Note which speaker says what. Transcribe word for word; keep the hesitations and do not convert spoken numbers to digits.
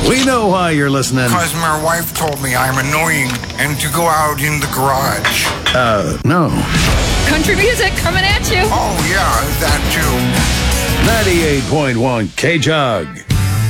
Speaker 1: We know why you're listening.
Speaker 2: Because my wife told me I'm annoying and to go out in the garage.
Speaker 1: Uh, no.
Speaker 3: Country music coming at you.
Speaker 2: Oh, yeah, that too.
Speaker 1: ninety-eight point one K-Jug.